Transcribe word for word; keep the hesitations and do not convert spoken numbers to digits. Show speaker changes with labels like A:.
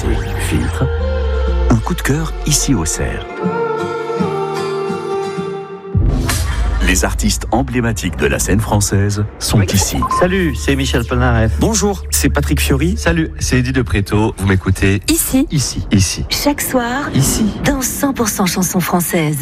A: passé, Filtre. Un coup de cœur ici au Cerf. Les artistes emblématiques de la scène française sont ici.
B: Salut, c'est Michel Polnareff.
C: Bonjour, c'est Patrick Fiori.
B: Salut, c'est Eddie de Préto. Vous m'écoutez
D: Ici,
B: ici, ici,
D: chaque soir,
B: ici.
D: dans cent pour cent chansons françaises.